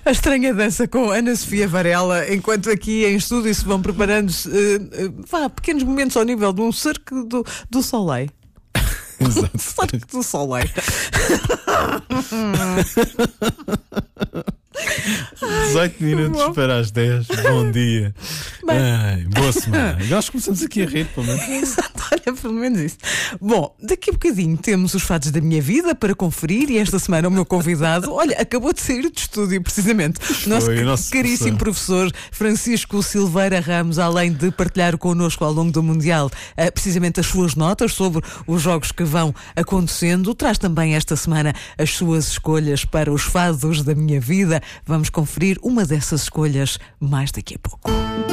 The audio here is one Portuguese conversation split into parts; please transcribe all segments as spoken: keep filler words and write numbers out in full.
A estranha dança com Ana Sofia Varela, enquanto aqui em estúdio se vão preparando-se uh, uh, vá, pequenos momentos ao nível de um cerco do, do Soleil. Exato. Cerco do Soleil. dezoito minutos bom. para as dez. Bom dia. Bem. Ai, boa semana. Nós começamos aqui a rir, pelo menos. Exato, olha, pelo menos isso. Bom, daqui a bocadinho temos os fatos da minha vida para conferir e esta semana o meu convidado, olha, acabou de sair de estúdio, precisamente. O nosso, Foi, o nosso caríssimo professor. professor Francisco Silveira Ramos, além de partilhar connosco ao longo do Mundial uh, precisamente as suas notas sobre os jogos que vão acontecendo, traz também esta semana as suas escolhas para os fados da minha vida. Vamos conferir uma dessas escolhas mais daqui a pouco.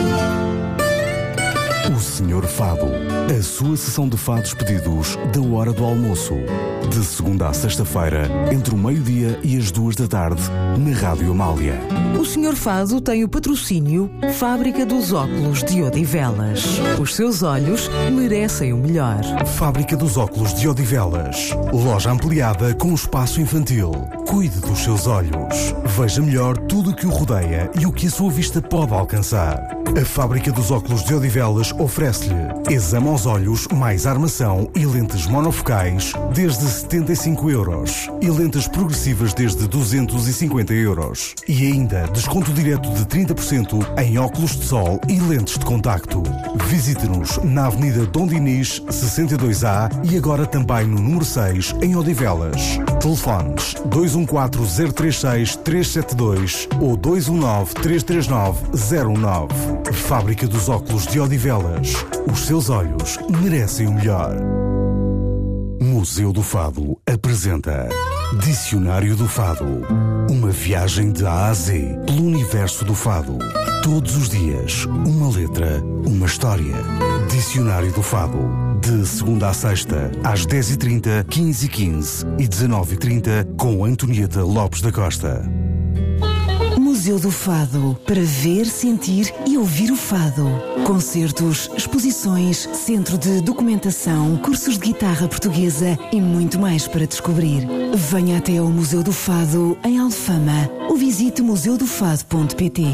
O Senhor Fado, a sua sessão de fados pedidos da hora do almoço. De segunda a sexta-feira, entre o meio-dia e as duas da tarde, na Rádio Amália. O Senhor Fado tem o patrocínio Fábrica dos Óculos de Odivelas. Os seus olhos merecem o melhor. Fábrica dos Óculos de Odivelas. Loja ampliada com espaço infantil. Cuide dos seus olhos. Veja melhor tudo o que o rodeia e o que a sua vista pode alcançar. A Fábrica dos Óculos de Odivelas oferece-lhe exame aos olhos mais armação e lentes monofocais desde setenta e cinco euros e lentes progressivas desde duzentos e cinquenta euros. E ainda desconto direto de trinta por cento em óculos de sol e lentes de contacto. Visite-nos na Avenida Dom Dinis, sessenta e dois A e agora também no número seis em Odivelas. Telefones dois um quatro zero três seis três sete dois ou dois um nove três três nove zero um nove. Fábrica dos Óculos de Odivelas. Os seus olhos merecem o melhor. Museu do Fado apresenta Dicionário do Fado. Uma viagem de A a Z pelo universo do fado. Todos os dias, uma letra, uma história. Dicionário do Fado. De segunda a sexta, às dez e trinta, quinze e quinze e dezenove e trinta, com Antonieta Lopes da Costa. Museu do Fado, para ver, sentir e ouvir o fado. Concertos, exposições, centro de documentação, cursos de guitarra portuguesa e muito mais para descobrir. Venha até ao Museu do Fado, em Alfama, ou visite museu do fado ponto pt.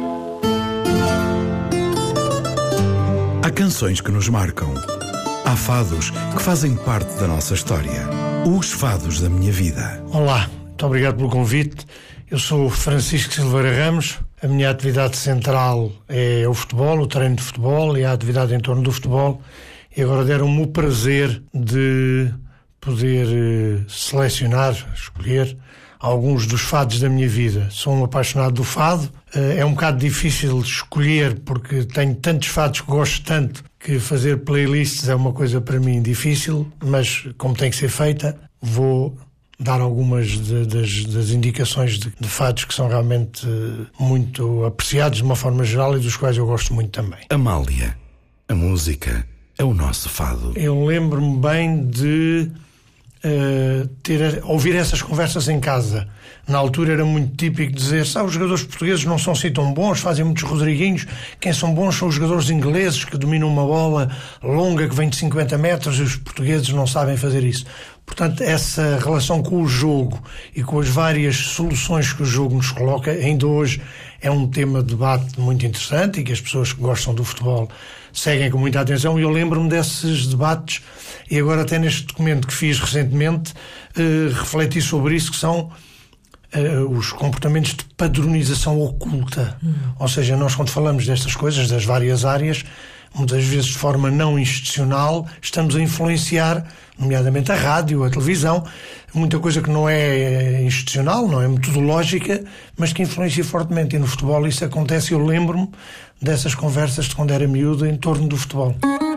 Há canções que nos marcam. Há fados que fazem parte da nossa história. Os fados da minha vida. Olá, muito obrigado pelo convite. Eu sou o Francisco Silveira Ramos. A minha atividade central é o futebol, o treino de futebol e a atividade em torno do futebol. E agora deram-me o prazer de poder eh, selecionar, escolher alguns dos fados da minha vida. Sou um apaixonado do fado. Eh, é um bocado difícil escolher porque tenho tantos fados que gosto tanto que fazer playlists é uma coisa para mim difícil, mas como tem que ser feita, vou dar algumas de, das, das indicações de, de fados que são realmente uh, muito apreciados de uma forma geral e dos quais eu gosto muito também. Amália, a música é o nosso fado. Eu lembro-me bem de uh, ter, ouvir essas conversas em casa. Na altura era muito típico dizer, sabe, os jogadores portugueses não são assim tão bons, fazem muitos Rodriguinhos, quem são bons são os jogadores ingleses que dominam uma bola longa que vem de cinquenta metros e os portugueses não sabem fazer isso. Portanto, essa relação com o jogo e com as várias soluções que o jogo nos coloca, ainda hoje é um tema de debate muito interessante e que as pessoas que gostam do futebol seguem com muita atenção. E eu lembro-me desses debates e agora até neste documento que fiz recentemente eh, refleti sobre isso, que são Uh, os comportamentos de padronização oculta. Hum. Ou seja, nós quando falamos destas coisas, das várias áreas, muitas vezes de forma não institucional, estamos a influenciar, nomeadamente a rádio, a televisão, muita coisa que não é institucional, não é metodológica, mas que influencia fortemente. E no futebol isso acontece. Eu lembro-me dessas conversas de quando era miúdo em torno do futebol.